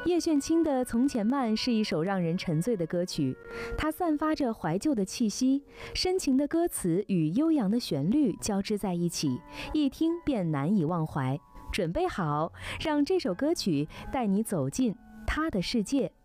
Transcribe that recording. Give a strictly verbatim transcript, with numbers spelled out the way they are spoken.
叶炫清的《从前慢》是一首让人沉醉的歌曲，它散发着怀旧的气息，深情的歌词与悠扬的旋律交织在一起，一听便难以忘怀。准备好，让这首歌曲带你走进他的世界。